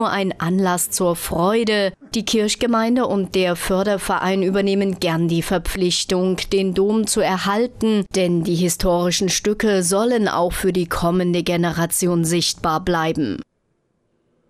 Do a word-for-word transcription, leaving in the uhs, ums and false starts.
nur ein Anlass zur Freude. Die Kirchgemeinde und der Förderverein übernehmen gern die Verpflichtung, den Dom zu erhalten, denn die historischen Stücke sollen auch für die kommende Generation sichtbar bleiben.